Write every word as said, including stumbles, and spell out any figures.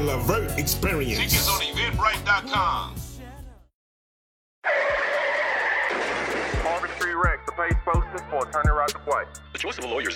Levert experience. Tickets on eventbrite dot com. Marvin Street Rex, the page posted for attorney right to play. The choice of a lawyer is